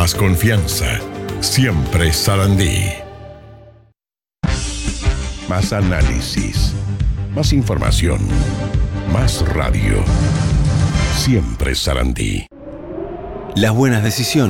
más confianza. Siempre Sarandí. Más análisis, más información, más radio. Siempre Sarandí. Las buenas decisiones